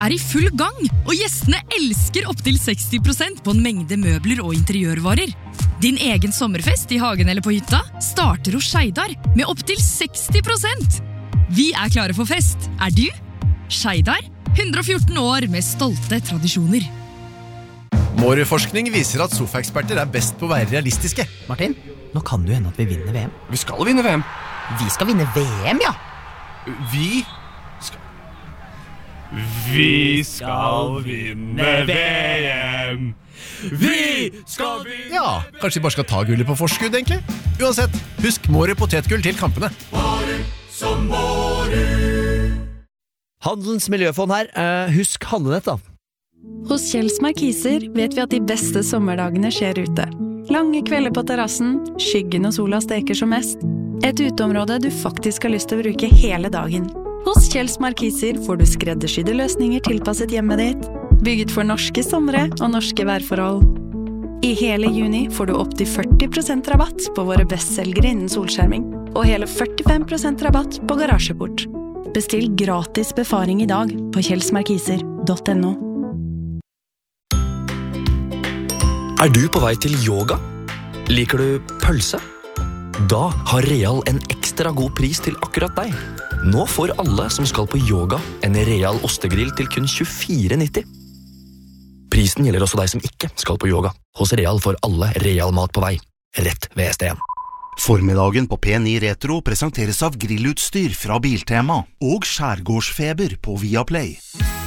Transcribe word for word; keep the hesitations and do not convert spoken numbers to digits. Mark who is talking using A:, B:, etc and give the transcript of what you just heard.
A: er i full gang, og gjestene elsker opp til seksti prosent på en mengde møbler og interiørvarer. Din egen sommerfest i hagen eller på hytta starter hos Skeidar med opp til seksti prosent. Vi er klare for fest, er du? Skeidar, hundre og fjorten år med stolte tradisjoner.
B: Mårud-forskning viser at sofaeksperter er best på å være realistiske.
C: Martin, nå kan det jo hende at vi vinner V M.
B: Vi skal vinne V M.
C: Vi skal vinne V M, ja.
B: Vi
D: Vi skal vinne V M. Vi skal vinne.
B: Ja, kanskje vi bare skal ta gullet på forskudd, egentlig. Uansett, husk Mårud potetgull til kampene.
D: Mårud som Mårud.
E: Handelens miljøfond her. Uh, husk handlenett, da.
F: Hos Kjells Markiser vet vi at de beste sommerdagene skjer ute. Lange kvelder på terrassen, skyggen og sola steker som mest. Et uteområde du faktisk har lyst til å bruke hele dagen. Hos Kjells Markiser får du skreddersydde løsninger tilpasset hjemmet ditt, bygget for norske somre og norske værforhold. I hele juni får du opp til førti prosent rabatt på våre bestselgere innen solskjerming, og hele førtifem prosent rabatt på garasjeport. Bestill gratis befaring i dag på kjellsmarkiser punktum no.
G: Er du på vei til yoga? Liker du pølse? Da har Real en ekstra god pris til akkurat deg. Nå får alle som skal på yoga en Real ostegrill til kun tjuefire nitti. Prisen gjelder også deg som ikke skal på yoga. Hos Real får alle Real mat på vei. Rett ved S D en.
H: Formiddagen på P ni Retro presenteres av grillutstyr fra Biltema og skjærgårdsfeber på Viaplay.